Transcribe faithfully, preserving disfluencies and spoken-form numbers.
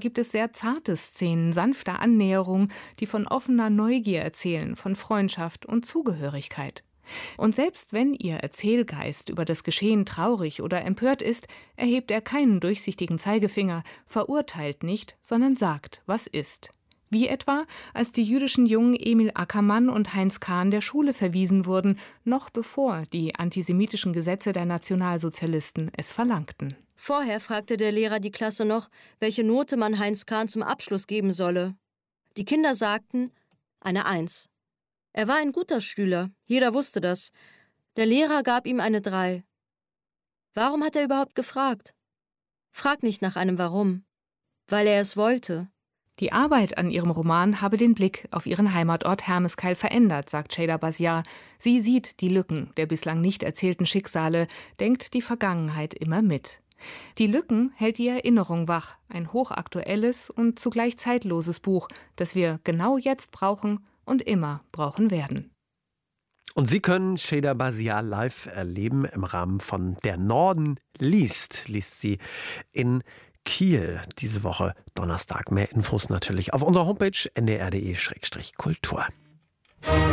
gibt es sehr zarte Szenen, sanfter Annäherung, die von offener Neugier erzählen, von Freundschaft und Zugehörigkeit. Und selbst wenn Ihr Erzählgeist über das Geschehen traurig oder empört ist, erhebt er keinen durchsichtigen Zeigefinger, verurteilt nicht, sondern sagt, was ist. Wie etwa, als die jüdischen Jungen Emil Ackermann und Heinz Kahn der Schule verwiesen wurden, noch bevor die antisemitischen Gesetze der Nationalsozialisten es verlangten. Vorher fragte der Lehrer die Klasse noch, welche Note man Heinz Kahn zum Abschluss geben solle. Die Kinder sagten, eine Eins. Er war ein guter Schüler, jeder wusste das. Der Lehrer gab ihm eine Drei. Warum hat er überhaupt gefragt? Frag nicht nach einem Warum. Weil er es wollte. Die Arbeit an ihrem Roman habe den Blick auf ihren Heimatort Hermeskeil verändert, sagt Şeyda Basiar. Sie sieht die Lücken der bislang nicht erzählten Schicksale, denkt die Vergangenheit immer mit. Die Lücken hält die Erinnerung wach, ein hochaktuelles und zugleich zeitloses Buch, das wir genau jetzt brauchen und immer brauchen werden. Und Sie können Şeyda Basiar live erleben im Rahmen von Der Norden liest, liest sie in Kiel diese Woche Donnerstag. Mehr Infos natürlich auf unserer Homepage n d r punkt d e Schrägstrich Kultur.